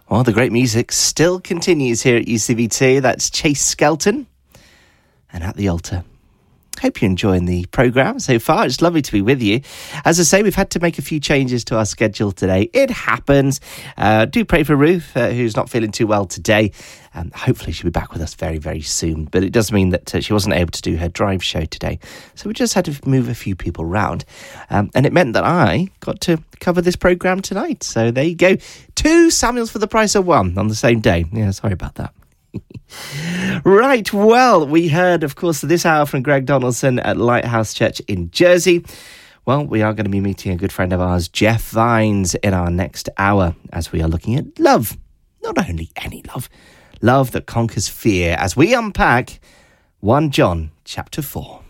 Well, the great music still continues here at UCVT. That's Chase Skelton and At the Altar. Hope you're enjoying the programme so far. It's lovely to be with you. As I say, we've had to make a few changes to our schedule today. It happens. Do pray for Ruth, who's not feeling too well today. Hopefully she'll be back with us very, very soon. But it does mean that she wasn't able to do her drive show today. So we just had to move a few people around. And it meant that I got to cover this programme tonight. So there you go. 2 Samuels for the price of 1 on the same day. Yeah, sorry about that. Right, well, we heard, of course, this hour from Greg Donaldson at Lighthouse Church in Jersey. Well, we are going to be meeting a good friend of ours, Jeff Vines, in our next hour as we are looking at love. Not only any love, love that conquers fear, as we unpack 1 John chapter 4.